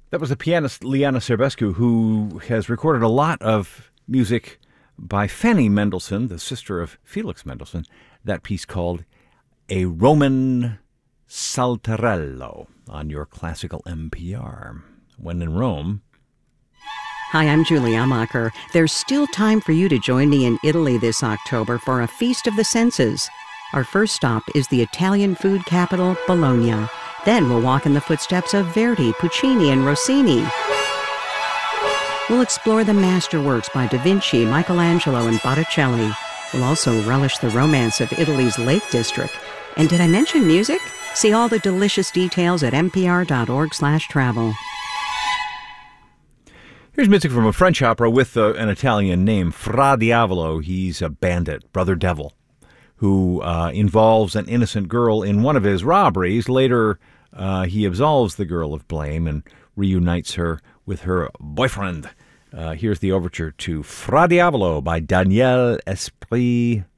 That was the pianist Liana Serbescu, who has recorded a lot of music by Fanny Mendelssohn, the sister of Felix Mendelssohn. That piece called A Roman Saltarello on your classical NPR. When in Rome. Hi, I'm Julie Amacher. There's still time for you to join me in Italy this October for a Feast of the Senses. Our first stop is the Italian food capital, Bologna. Then we'll walk in the footsteps of Verdi, Puccini, and Rossini. We'll explore the masterworks by Da Vinci, Michelangelo, and Botticelli. We'll also relish the romance of Italy's Lake District. And did I mention music? See all the delicious details at npr.org/travel. Here's music from a French opera with an Italian name, Fra Diavolo. He's a bandit, Brother Devil, who involves an innocent girl in one of his robberies. Later, he absolves the girl of blame and reunites her with her boyfriend. Here's the overture to Fra Diavolo by Daniel Esprit